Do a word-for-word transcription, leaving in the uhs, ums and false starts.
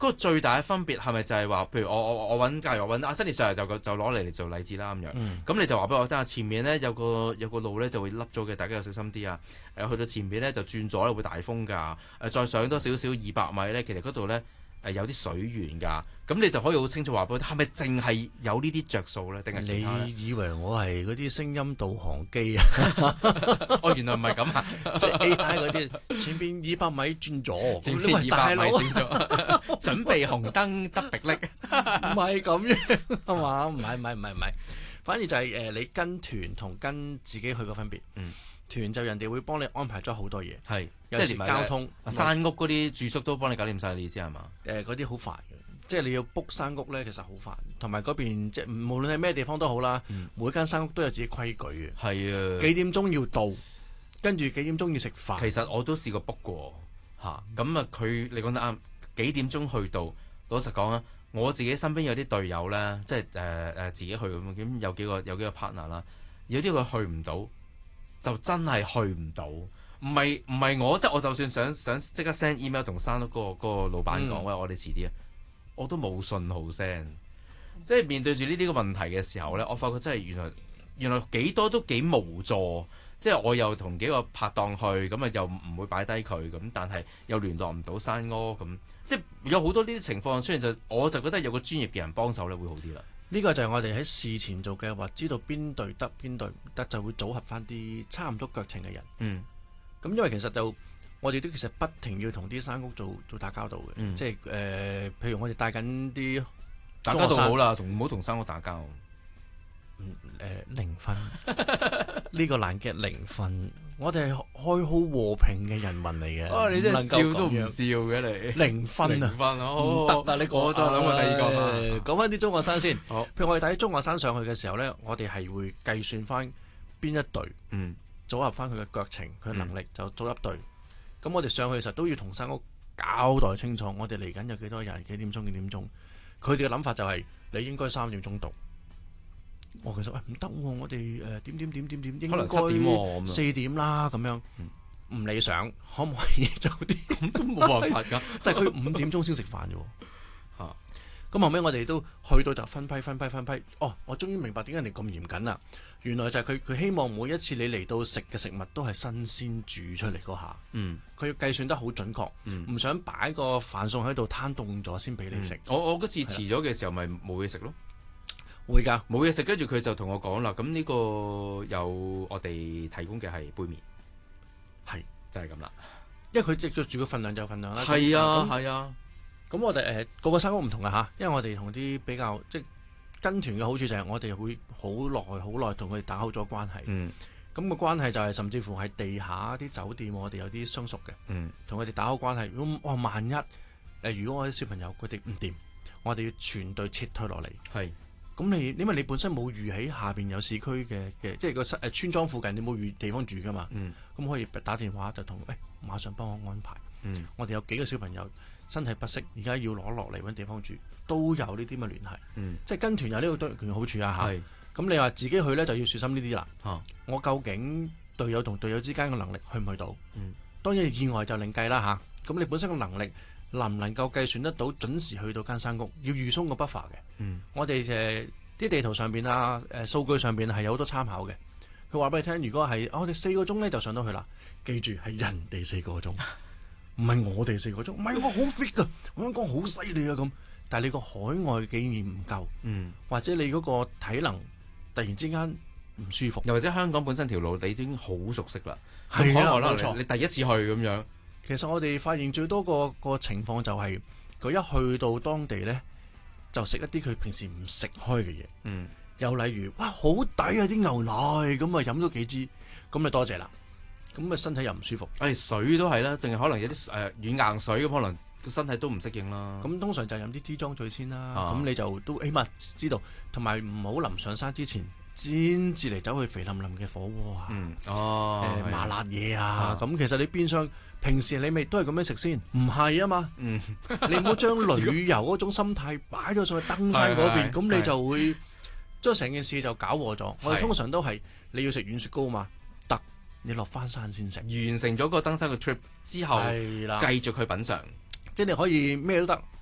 嗰個最大嘅分別係咪就係話，譬如我我我揾，假如我揾阿 Sunny Sir 就就攞嚟嚟做例子啦咁樣。咁、 嗯、 你就話俾我聽，前面咧有個有個路咧就會凹咗嘅，大家要小心啲啊！誒，去到前面咧就轉左咧會大風㗎。誒，再上多少少二百米咧，其實嗰度咧誒有啲水源㗎。咁你就可以好清楚話俾我聽，係咪淨係有呢啲着數咧，定係其他咧？ 你以為我係嗰啲聲音導航機啊？ 哦，原來唔係咁啊！ 即係 A I 嗰啲，前邊二百米轉左， 前邊二百米轉左，準備紅燈得迫力， 唔係咁樣係嘛？唔係唔係唔係唔係，反而就係、是、誒、呃、你跟團同跟自己去個分別。 嗯， 團就人哋會幫你安排咗好多嘢， 係有時交通、 山屋嗰啲住宿都幫你搞掂晒，你意思係嘛？ 誒嗰啲好煩嘅。即係你要 book 山屋咧，其實好煩，同埋嗰邊即係無論係咩地方都好啦，嗯、每間山屋都有自己規矩嘅。 係啊， 幾點鐘要到，跟住幾點鐘要食飯。 其實我都試過 book 過嚇，咁啊佢你講得啱，幾點鐘去到？老實講啊，我自己身邊有啲隊友咧，即係誒誒自己去咁，咁有幾個有幾個 partner 啦，有啲佢去唔到，就真係去唔到。唔係唔係我，即係我就算想想即刻 send email 同山屋嗰個嗰個老闆講，喂、嗯，我哋遲啲啊。我都冇信號聲，即係面對住呢啲個問題嘅時候咧，我發覺真係原來原來幾多都幾無助，即係我又同幾個拍檔去，咁啊又唔會擺低佢，咁但係又聯絡唔到山屋，咁即係有好多呢啲情況出現，就我就覺得有個專業嘅人幫手咧會好啲啦。 呢個就係我哋喺事前做計劃，知道邊隊得邊隊唔得，就會組合翻啲差唔多腳程嘅人。 嗯， 咁因為其實就。我哋都其實不停要同啲山屋做做打交道嘅，嗯、即係誒、呃，譬如我哋帶緊啲打交道好啦，同唔好同山屋打交。 嗯誒、呃，零分呢個爛劇零分，我哋係愛好和平嘅人民嚟嘅。 哦，你真係笑都唔笑嘅你。 零分啊， 零分啊， 唔得啊！你講我再諗個第二個啦。 講翻啲中學生先。 好， 譬如我哋睇中學生上去嘅時候咧，我哋係會計算翻邊一隊，嗯，組合翻佢嘅腳程，佢嘅能力、嗯、就組一隊。咁我哋上去嘅時候都要同山屋交代清楚，我哋嚟緊有幾多人，幾點鐘幾點鐘。佢哋嘅諗法就係、是、你應該三點鐘到。我其實喂唔得喎，我哋誒點點點點點應該可能七點四點啦咁樣，唔、嗯、理想，可唔可以早啲？ 咁都冇辦法㗎。 但係佢五點鐘先食飯啫喎。嚇！咁後尾我哋都去到就分批分批分批。哦，我終於明白點解人哋咁嚴謹啦。原來就係佢佢希望每一次你嚟到食嘅食物都係新鮮煮出嚟嗰下。嗯。佢要計算得好準確。嗯。唔想擺個飯餸喺度攤凍咗先俾你食、嗯。我我嗰次遲咗嘅時候咪冇嘢食咯。 會㗎， 冇嘢食，跟住佢就同我講啦。咁呢個有我哋提供嘅係杯麵，係就係咁啦。 因為佢即係住個份量就份量啦。 係啊，係啊。 咁我哋誒個個山屋唔同嘅嚇，因為我哋同啲比較即係跟團嘅好處就係我哋會好耐好耐同佢哋打好咗關係。嗯。咁個關係就係甚至乎係地下啲酒店，我哋有啲相熟嘅。嗯。同佢哋打好關係。如果哇萬一誒，如果我啲小朋友佢哋唔掂，我哋要全隊撤退落嚟。係。咁你因為你本身冇預喺下邊有市區嘅嘅，即係個誒村莊附近你冇預地方住噶嘛？嗯。咁可以打電話就同誒、哎、馬上幫我安排。嗯。我哋有幾個小朋友身體不適，而家要攞落嚟揾地方住，都有呢啲咁嘅聯繫。嗯。即係跟團有呢個多嘅好處啊嚇。係。咁你話自己去咧就要小心呢啲啦。嚇、啊。我究竟隊友同隊友之間嘅能力去唔去到？嗯。當然意外就另計啦嚇。咁、啊、你本身嘅能力。能唔能夠計算得到準時去到間山屋？要預鬆個 buffer 嘅。嗯，我哋誒啲地圖上邊啊，誒、呃、數據上邊係有好多參考嘅。佢話俾你聽，如果係、哦、我哋四個鐘咧就上到去啦。記住係人哋四個鐘，唔係我哋四個鐘。唔係我好 fit 㗎，我想講好犀利啊咁。但係你個海外經驗唔夠，嗯，或者你嗰個體能突然之間唔舒服， 又或者香港本身條路你已經好熟悉啦， 係啊，冇錯， 你第一次去咁樣。 其實我哋發現最多個個情況就係、是、佢一去到當地咧，就食一啲佢平時唔食開嘅嘢。嗯，又例如哇好抵啊啲牛奶，咁啊飲咗幾支，咁咪多謝啦。咁啊身體又唔舒服。誒、 哎、水都係啦，淨係可能有啲誒軟硬水咁，可能個身體都唔適應啦。 咁通常就飲啲支裝水先啦。咁、啊、你就都起碼知道，同埋唔好臨上山之前。先至嚟走去肥淋淋嘅火鍋啊，嗯哦呃、麻辣嘢啊，咁、啊、其實你變相平時你咪都係咁樣食先，唔係啊嘛，嗯、你唔好將旅遊嗰種心態擺咗上去登山嗰邊，咁你就會將成件事就搞禍咗。我哋通常都係你要食軟雪糕嘛，得你落翻山先食。 完成咗個登山嘅 trip 之後，繼續去品嚐， 即係你可以咩都得。